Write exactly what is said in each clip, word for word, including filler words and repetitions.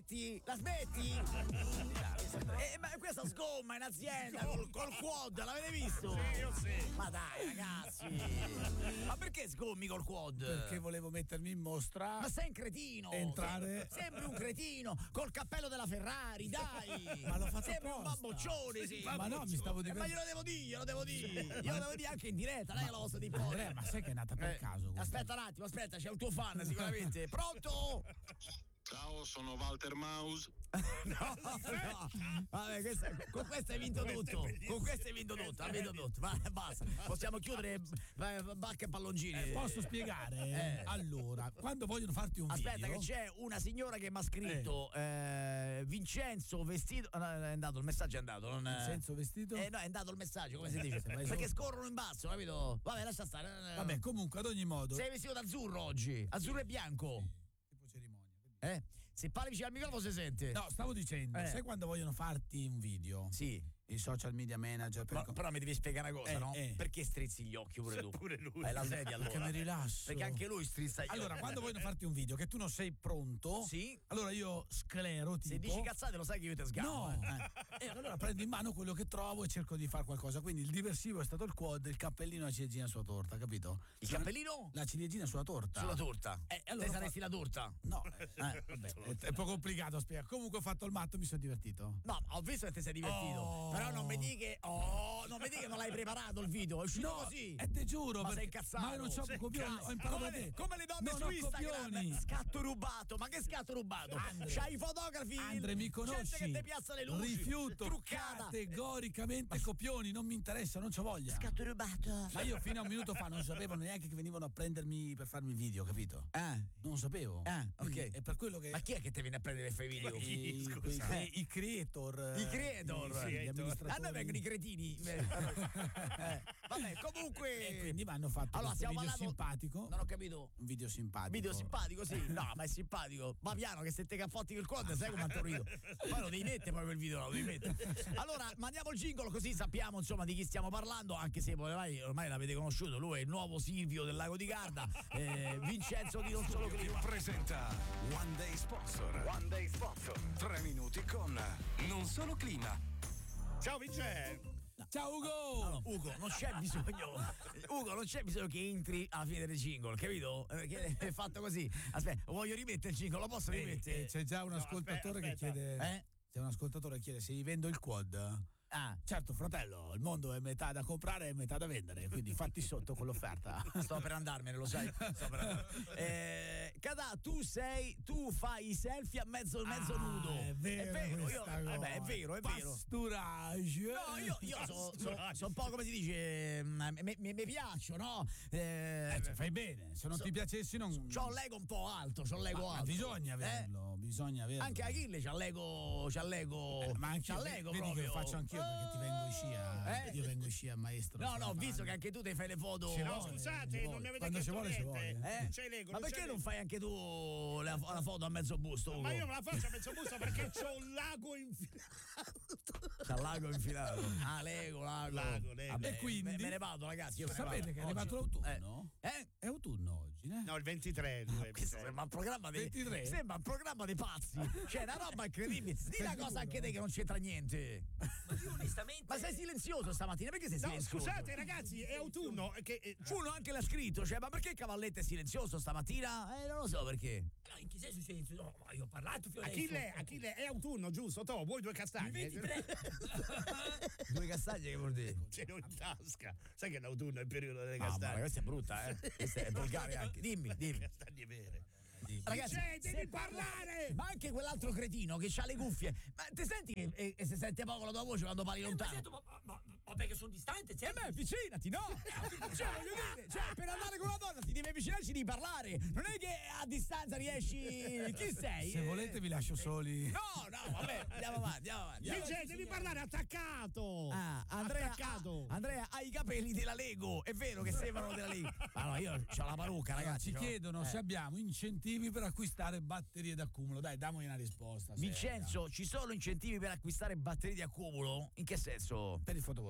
smetti? La smetti? Eh, ma questa sgomma in azienda col, col quad, l'avete visto? Sì, io sì. Ma dai ragazzi, ma perché sgommi col quad? Perché volevo mettermi in mostra. Ma sei un cretino! Entrare. Sei, sembri un cretino col cappello della Ferrari, dai! Ma l'ho fatto Sembri un apposta. babboccione, sì! Ma no, mi stavo Eh, divertendo. ma glielo devo dire, glielo devo dire! Glielo devo dire anche in diretta, lei lo posso dire poi. Andrea, ma sai che è nata per Eh, caso questa? Aspetta un attimo, aspetta, c'è un tuo fan sicuramente. Pronto? Ciao, sono Walter Maus. No, no. Vabbè, questa, con questo hai vinto tutto. Con questo hai vinto tutto, hai vinto tutto. Va, basta. Possiamo chiudere eh, bacche e palloncini. Eh, posso spiegare? Eh. Allora, quando vogliono farti un Aspetta, video. che c'è una signora che mi ha scritto eh, Vincenzo vestito. No, è andato, il messaggio è andato. Non, Vincenzo vestito? Eh, no, è andato il messaggio, come si dice? Perché scorrono in basso, capito? Vabbè, lascia stare. Vabbè, comunque, ad ogni modo. Sei vestito d'azzurro oggi, azzurro e bianco. Tipo cerimonia. Eh? Se parli vicino al microfono si sente. No, stavo dicendo, Eh. sai quando vogliono farti un video? Sì. I social media manager. Per... Però, però mi devi spiegare una cosa, Eh, no? eh. Perché strizzi gli occhi pure tu? Pure lui. Hai la sedia allora. Perché mi rilasso. Perché anche lui strizza gli Allora, occhi. quando vogliono farti un video che tu non sei pronto, Sì. allora io sclero tipo. Se dici cazzate lo sai che io ti sgammo. No, eh. e allora prendo in mano quello che trovo e cerco di fare qualcosa. Quindi il diversivo è stato il quad, il cappellino e la ciliegina sulla torta, capito? Il cappellino? La ciliegina sulla torta. Sulla torta. Eh, Te allora saresti la torta? No, eh, vabbè, è, è un po' complicato a spiegare. Comunque ho fatto il matto, mi sono divertito. No, ho visto che ti sei divertito. Oh. Però non mi dici che. Oh, non mi dici che non l'hai preparato il video. È uscito No, così. e te giuro, Ma perché- sei incazzato. ma io non c'ho Sei copioni, incazzato. ho imparato come, da te. come le donne Non su ho Instagram. copioni. Scatto rubato. Ma che scatto rubato? Andre. C'hai i fotografi. Andre, mi conosci? Gente che ti piazza le luci. Rifiuto Truccata. categoricamente copioni, non mi interessa, non c'ho voglia. Scatto rubato. Ma io fino a un minuto fa non sapevo neanche che venivano a prendermi per farmi video, capito? Ah. Non sapevo. Ah, ok. Quindi è per quello che Ma chi è che ti viene a prendere per i video? i, Scusa. quei cre- i creator, I creator. i- sì, gli Sì, amministratori. A noi vengono i cretini. Eh, Vabbè, comunque. E quindi mi hanno fatto Allora, questo stiamo video parlando. simpatico. Non ho capito. Un video simpatico. Video simpatico, sì. No, ma è simpatico. Ma piano che se te caffotti il quad, sai come quanto rido. Poi lo devi mettere poi quel video, lo devi mettere. Allora, mandiamo il jingle così sappiamo insomma di chi stiamo parlando, anche se ormai, ormai l'avete conosciuto, lui è il nuovo Silvio del Lago di Garda, eh, Vincenzo di Non Solo Clima. Presenta One Day Sponsor. One Day Sponsor. Tre minuti con Non Solo Clima. Ciao Vincenzo. Ciao Ugo! Allora, Ugo, non c'è bisogno. Ugo, non c'è bisogno che entri alla fine del jingle, capito? Perché è fatto così. Aspetta, voglio rimettere il jingle, lo posso rimettere? Eh, c'è già un No, ascoltatore aspetta, che chiede. Eh? C'è un ascoltatore che chiede se gli vendo il quad. Ah, Certo, fratello, il mondo è metà da comprare e metà da vendere, quindi fatti sotto con l'offerta. sto per andarmene, lo sai. Sto per andarmene. Eh, Cadà, tu sei, tu fai i selfie a mezzo, mezzo Ah, nudo. È vero, io, questa eh cosa. beh, è vero, è vero. Pasturage. No, io, io sono so, so un po' come si dice, mi, mi, mi piaccio, no? Eh, Eh, cioè, fai bene, se non so- ti piacessi non. c'ho l'ego un po' alto, c'ho l'ego Ma- ma alto. bisogna averlo, bisogna averlo. Eh? Anche Achille c'ha l'ego, c'ha l'ego, Eh, ma anche c'ha io, l'ego vedi proprio. che lo faccio anch'io perché ti vengo in scia. Eh? Io vengo in scia, maestro. No, no, ho Stefano. visto che anche tu ti fai le foto. Ci No, vuole, scusate, ci non vuole. mi avete Quando ci chiesto vuole, ci niente. vuole. Eh? Non c'è l'ego, Ma non perché c'è non l'ego. fai anche tu la, la foto a mezzo busto, Ugo? Ma io non la faccio a mezzo busto perché c'ho un lago infilato. C'ha l'ago infilato. Ah, l'ego, l'ago. L'ago, l'ego. Vabbè, E quindi- me, me ne vado, ragazzi. Io me ne Sapete vado. che è Oggi- arrivato l'autunno? Eh? eh? È autunno oggi, eh? No, il ventitré. lui, Questo mi sembra un programma dei ventitré? Sembra un programma dei pazzi. Cioè, una roba incredibile. Dì una cosa anche te che non c'entra niente. Ma io onestamente. Ma sei silenzioso stamattina? Perché sei No, silenzioso? scusate ragazzi, è autunno. Che, eh, Uno anche l'ha scritto, cioè, ma perché Cavalletta è silenzioso stamattina? Eh, non lo so perché. No, in che senso silenzio? No, ma io ho parlato fino adesso. Achille, Achille, è autunno, giusto? To, vuoi due castagne? Il ventitré. Due castagne che vuol dire? Ce l'ho in tasca. Sai che l'autunno è il periodo delle Ah, ma castagne. questa è brutta, eh. Questa è volgare anche. Dimmi, dimmi. Castagne vere. Ragazzi, Dice, devi se parla- parlare! Ma anche quell'altro cretino che ha le cuffie. Ma ti senti che e, e si sente poco la tua voce quando parli Eh, ma, lontano? sento, ma, ma, ma, ma perché sono distante, E certo. beh, avvicinati, no? Cioè, voglio dire, cioè, per andare con una donna ti devi avvicinarci di parlare. Non è che a distanza riesci. Chi sei? Se Eh, volete vi lascio soli. No, no, vabbè, andiamo avanti, andiamo avanti. Andiamo Dice, avanti. devi parlare attaccato! Ah, Andrea, attaccato! ah, Andrea ha i capelli della Lego, è vero che sembrano della Lego. Allora io ho la parrucca, ragazzi. Ci no? chiedono Eh. se abbiamo incentivi per acquistare batterie d'accumulo. Dai, dammi una risposta. seria. Vincenzo, ci sono incentivi per acquistare batterie di accumulo? In che senso? Per il fotovoltaico.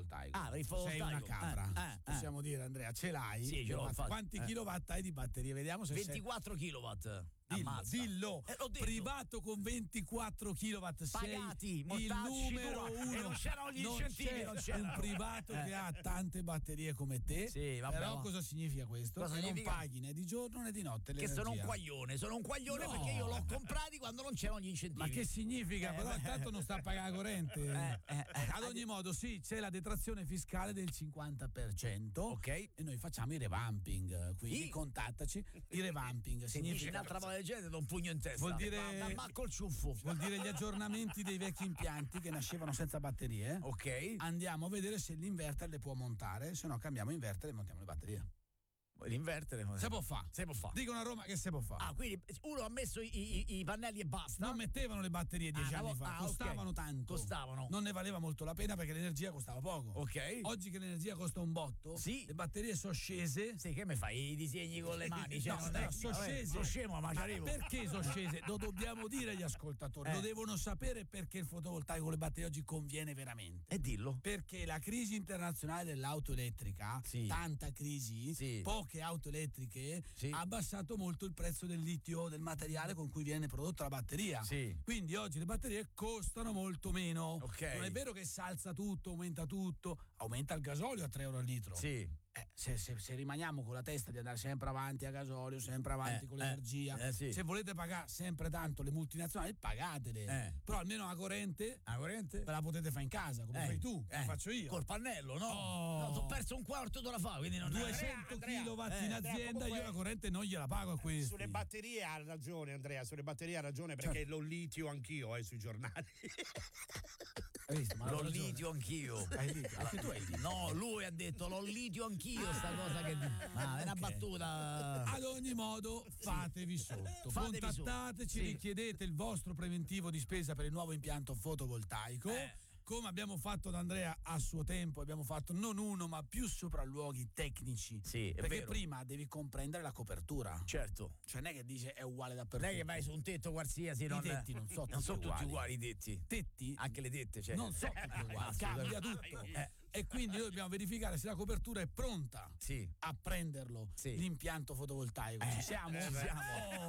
fotovoltaico. Ah, per il fotovoltaico. Sei una capra. Eh, eh, Possiamo dire, Andrea, ce l'hai? Sì, ce l'ho, infatti. Quanti Eh. kilowatt hai di batterie? Vediamo se sei... ventiquattro kilowatt. Dillo, Ammazza. dillo. Eh, l'ho detto. Privato con ventiquattro kilowatt, Pagati, sei il mortacci numero tua. uno. E non c'erano gli Non incentivi, c'è non c'erano. un privato Eh. che ha tante batterie come te. Sì, vabbè, Però ma- cosa significa questo? Cosa che significa? non paghi né di giorno né di notte Che l'energia. sono un quaglione, sono un quaglione No. perché io l'ho comprati quando non c'erano gli incentivi. Ma che significa? Eh, Però beh. intanto non sta a pagare la corrente. Eh, eh, eh. Ad ogni modo, sì, c'è la detrazione fiscale del cinquanta per cento. Ok. E noi facciamo i revamping. Quindi I? contattaci. I revamping Se dici significa. un'altra parola del genere, do un pugno in testa. Vuol dire- Da Marco il ciuffo. Vuol dire gli aggiornamenti dei vecchi impianti che nascevano senza batterie. Ok. Andiamo a vedere se l'inverter le può montare, se no cambiamo inverter e montiamo le batterie. L'invertere Se può fa. Se può fa. Dicono a Roma che se può fare. Ah, quindi uno ha messo i, i- i pannelli e basta. Non mettevano le batterie dieci Ah, anni no, fa, ah, costavano ok. tanto. Costavano. Non ne valeva molto la pena perché l'energia costava poco. Ok. Oggi che l'energia costa un botto, Sì. le batterie sono scese. Sì, che mi fai i disegni con le mani? Cioè, No, non però è- sono vabbè, scese. sono scemo, ma ci arrivo. Perché sono scese? Lo dobbiamo dire agli ascoltatori, Eh. lo devono sapere perché il fotovoltaico con le batterie oggi conviene veramente. E dillo. Perché la crisi internazionale dell'auto elettrica, Sì. tanta crisi, Sì. poche auto elettriche, Sì. ha abbassato molto il prezzo del litio, del materiale con cui viene prodotta la batteria. Sì. Quindi oggi le batterie costano molto meno. Ok. Non è vero che si alza tutto, aumenta tutto, aumenta il gasolio a tre euro al litro. Sì. Eh, se, se- se rimaniamo con la testa di andare sempre avanti a gasolio, sempre avanti Eh, con eh, l'energia, eh, sì. se volete pagare sempre tanto le multinazionali, pagatele. Eh. Però almeno la corrente La corrente? ve la potete fare in casa, come Eh, fai tu, come eh, faccio io. Col pannello, no? Oh. No, ti ho perso un quarto d'ora fa, quindi non duecento Andrea, kilowatt eh, in Andrea, azienda, comunque- io la corrente non gliela pago a questi. Sulle batterie ha ragione Andrea, sulle batterie ha ragione perché Certo. lo litio anch'io eh, sui giornali. Hai visto? Ma L'ho ha ragione. litio anch'io. Hai litio? Anche tu hai litio. No, lui ha detto l'ho litio anch'io, sta cosa che. Ah, è una ok. battuta. Ad ogni modo, fatevi sotto. Fatevi Contattateci, sotto, sì. richiedete il vostro preventivo di spesa per il nuovo impianto fotovoltaico. Eh. Come abbiamo fatto da Andrea a suo tempo, abbiamo fatto non uno ma più sopralluoghi tecnici. Sì, è Perché vero. prima devi comprendere la copertura. Certo. Cioè non è che dice è uguale dappertutto. Non è che vai su un tetto qualsiasi, I non, tetti non sono non sono tutti tutti uguali. uguali i tetti. Tetti Anche le tette, cioè. non sono tutti uguali, Assolutamente. cambia tutto. Eh. E quindi noi dobbiamo verificare se la copertura è pronta Sì. a prenderlo, Sì. l'impianto fotovoltaico. Eh, Ci siamo? ci siamo.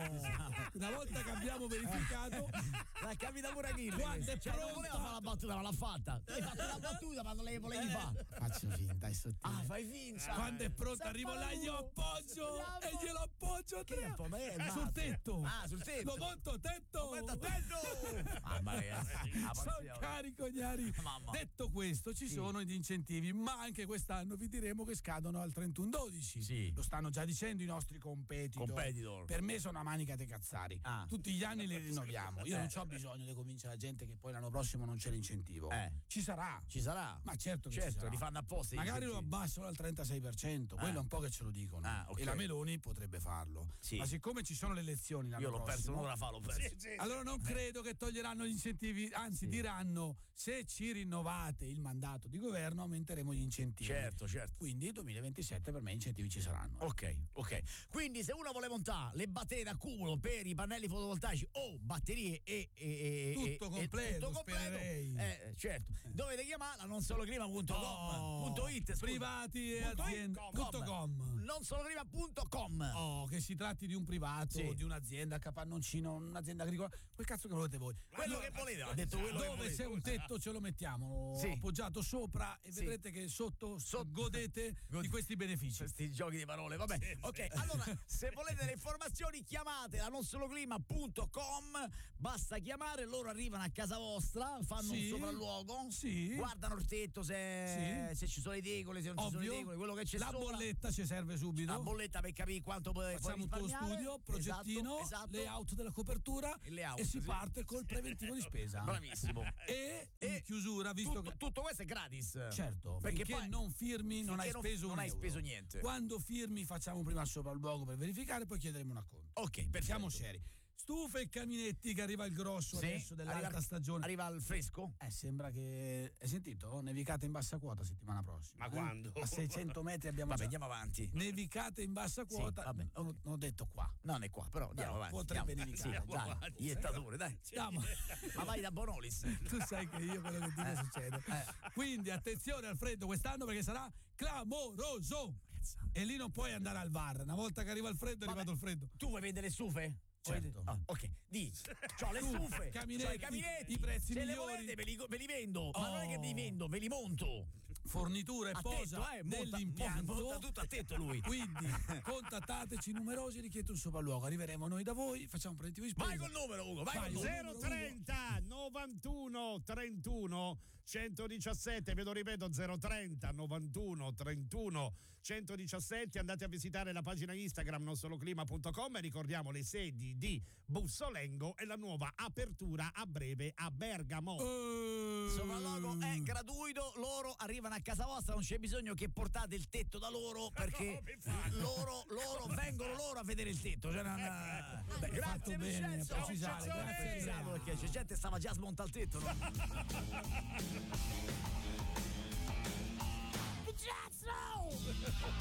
Oh. Una volta che abbiamo verificato, L'ha capita pure Achille. Quando è Cioè, non pronta- voleva fare la battuta, ma l'ha fatta. Hai fatto la battuta, ma non le volevi fare. faccio finta, è sottile. Ah, fai finta. Quando è pronta Sei arrivo là, glielo paura. appoggio Bravo. e glielo appoggio a Che te. un po' me- sul mazzo. tetto. Ah, sul tetto. Lo monto a tetto. Aspetta, attento. Mamma ragazzi. Ah, Sono pazzia. carico, gnari. Mamma. Detto questo, ci Sì. sono gli incentivi, ma anche quest'anno vi diremo che scadono al trentuno dodici. Sì. Lo stanno già dicendo i nostri competitor. Competitor. Per me sono una manica dei cazzari. Ah. Tutti gli anni li rinnoviamo. Io Eh. non ho bisogno di convincere la gente che poi l'anno prossimo non c'è l'incentivo. Eh. Ci sarà. Ci sarà. Ma certo che ci Certo, sarà. li fanno apposta. gli Magari lo incentivi. abbassano al trentasei per cento, quello è un po' che ce lo dicono. Ah, ok. E la Meloni potrebbe farlo. Sì. Ma siccome ci sono le elezioni l'anno Io l'ho perso prossimo, un'ora fa, l'ho perso. allora non credo che toglieranno gli incentivi, anzi Sì. diranno se ci rinnovate il mandato di governo aumenteremo gli incentivi. Certo, certo. Quindi duemilaventisette per me incentivi ci saranno. Ok, ok. Quindi se uno vuole montare le batterie d'accumulo per i pannelli fotovoltaici o batterie e, e, e Tutto e- completo, tutto completo, spererei. eh, certo. Dovete chiamarla non solo clima punto com Oh, punto it, scusa. privati e Punto aziende com. punto com. Non solo clima punto com. Oh, che si tratti di un privato, Sì. di un'azienda, capannoncino, un'azienda agricola, quel cazzo che volete voi. Quello Allora, che volete, ha detto quello che dove volete. c'è un tetto ce lo mettiamo Sì. appoggiato sopra e Sì. vedrete che sotto, Sotto- godete God- di questi benefici. Questi giochi di parole, vabbè. Ok, allora se volete le informazioni chiamate a non solo clima punto com, basta chiamare, loro arrivano a casa vostra, fanno Sì. un sopralluogo, Sì. guardano il tetto se, Sì. se ci sono le tegole, se non ci sono Ovvio. le tegole, quello che c'è La sopra. bolletta ci serve subito. La bolletta per capire quanto puoi Facciamo un tuo risparmiare. studio, progettino, Esatto, esatto. layout della copertura Il layout, e si sì. parte col preventivo di spesa. Bravissimo. E, E in chiusura, visto tutto, che tutto questo è gratis. certo, perché finché poi non firmi non finché hai non- speso non un hai euro. speso niente. Quando firmi facciamo prima il sopralluogo per verificare, poi chiederemo un acconto. Ok, perfetto. Siamo seri. stufe e caminetti che arriva il grosso Sì? adesso dell'alta Arriva- stagione. Arriva al fresco? Eh, sembra che. Hai sentito? Nevicate in bassa quota settimana prossima. Ma eh? quando? A seicento metri abbiamo Vabbè, già andiamo avanti. nevicate in bassa quota. vabbè, non, non ho detto qua. Non è qua, però andiamo Però avanti. potrebbe andiamo. nevicare. Sì, Andiamo dai, avanti. iettature, dai. Andiamo. Ma vai da Bonolis. Tu sai che io quello che dico succede. Quindi attenzione al freddo quest'anno perché sarà clamoroso. E lì non puoi andare al V A R. Una volta che arriva il freddo è Vabbè, arrivato il freddo. Tu vuoi vendere le stufe? Certo. Ah, ok, di. C'ho le Stufe, stufe, caminetti, c'ho i caminetti, i prezzi se migliori. le volete ve li, ve li vendo, ma non è che vi vendo, ve li monto. Fornitura e A posa tetto, eh, monta- dell'impianto. monta tutto a tetto lui. Quindi contattateci numerosi, richiedete un sopralluogo. Arriveremo noi da voi, facciamo un preventivo di spesa. Vai col numero, Ugo, vai, Vai, col numero. zero zero trenta novantuno trentuno centodiciassette, ve lo ripeto, zero trenta novantuno trentuno centodiciassette. Andate a visitare la pagina Instagram non solo clima punto com e ricordiamo le sedi di Bussolengo e la nuova apertura a breve a Bergamo. Eh, Sopralluogo è gratuito, loro arrivano a casa vostra, non c'è bisogno che portate il tetto da loro perché loro, loro vengono loro a vedere il tetto. Cioè, non, Beh, grazie fatto bene a Vincenzo, precisare, Vincenzo, grazie, eh, Vincenzo. perché c'è gente che stava già smonta il tetto, no? Vincenzo!